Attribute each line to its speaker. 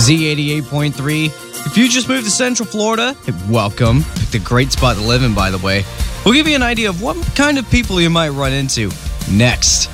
Speaker 1: Z88.3. If you just moved to Central Florida, welcome. Picked a great spot to live in, by the way. We'll give you an idea of what kind of people you might run into next.